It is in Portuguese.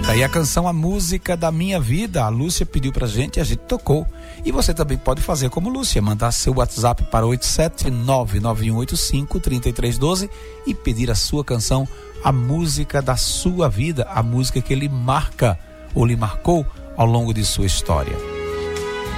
Daí a canção A Música da Minha Vida, a Lúcia pediu pra gente e a gente tocou. E você também pode fazer como Lúcia, mandar seu WhatsApp para 87991853312 e pedir a sua canção, a música da sua vida, a música que lhe marca ou lhe marcou ao longo de sua história.